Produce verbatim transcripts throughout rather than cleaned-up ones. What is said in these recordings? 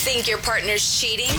Think your partner's cheating?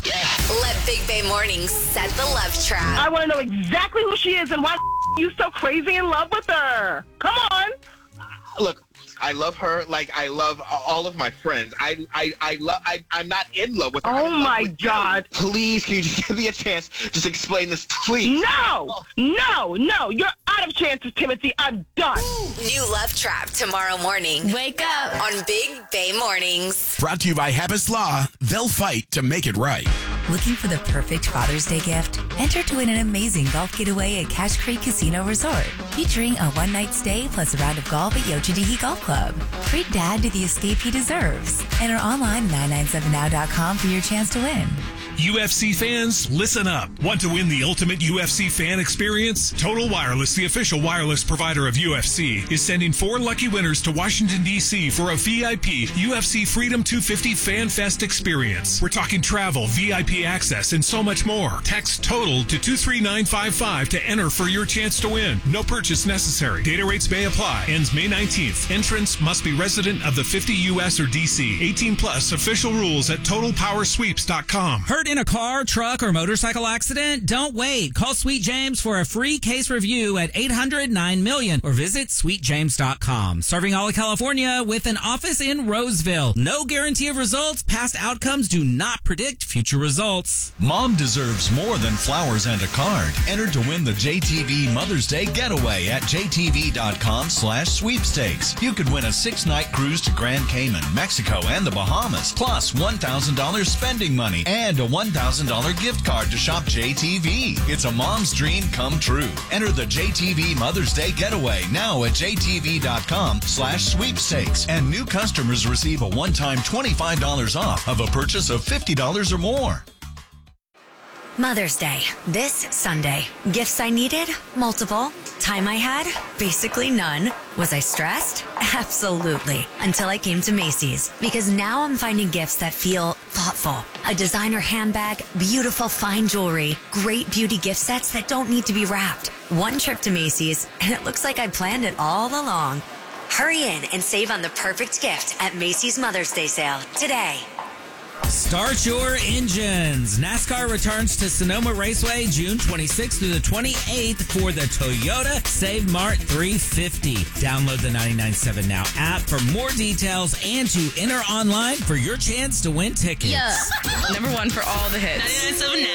Let Big Bay Mornings set the love trap. I want to know exactly who she is and why you so crazy in love with her. Come on. Look, I love her like I love all of my friends. I I I love. I I'm not in love with her. Oh my God! You. Please, can you just give me a chance? Just explain this, please. No, no, no! You're out of chances, Timothy. I'm done. New Love Trap tomorrow morning. Wake up on Big Bay Mornings. Brought to you by Habits Law. They'll fight to make it right. Looking for the perfect Father's Day gift? Enter to win an amazing golf getaway at Cache Creek Casino Resort, featuring a one-night stay plus a round of golf at Yochadihi Golf Club. Treat Dad to the escape he deserves. Enter online at nine nine seven now dot com for your chance to win. U F C fans, listen up. Want to win the ultimate U F C fan experience? Total Wireless, the official wireless provider of U F C, is sending four lucky winners to Washington, D C for a V I P U F C Freedom two fifty Fan Fest experience. We're talking travel, V I P access, and so much more. Text TOTAL to two three nine five five to enter for your chance to win. No purchase necessary. Data rates may apply. Ends May nineteenth. Entrance must be resident of the fifty U S or D C. eighteen plus. Official rules at total power sweeps dot com. Hurt in a car, truck, or motorcycle accident? Don't wait. Call Sweet James for a free case review at eight hundred nine million or visit sweet james dot com. Serving all of California with an office in Roseville. No guarantee of results. Past outcomes do not predict future results. Mom deserves more than flowers and a card. Enter to win the J T V Mother's Day Getaway at j t v dot com slash sweepstakes. You could win a six-night cruise to Grand Cayman, Mexico, and the Bahamas, plus one thousand dollars spending money and a one thousand dollars gift card to shop J T V. It's a mom's dream come true. Enter the J T V Mother's Day Getaway now at j t v dot com slash sweepstakes. And new customers receive a one-time twenty-five dollars off of a purchase of fifty dollars or more. Mother's Day, this Sunday. Gifts I needed? Multiple. Time I had? Basically none. Was I stressed? Absolutely. Until I came to Macy's. Because now I'm finding gifts that feel thoughtful. A designer handbag, beautiful fine jewelry, great beauty gift sets that don't need to be wrapped. One trip to Macy's, and it looks like I planned it all along. Hurry in and save on the perfect gift at Macy's Mother's Day sale today. Start your engines. NASCAR returns to Sonoma Raceway June twenty-sixth through the twenty-eighth for the Toyota Save Mart three fifty. Download the ninety-nine seven Now app for more details and to enter online for your chance to win tickets. Yeah. Number one for all the hits. ninety-nine seven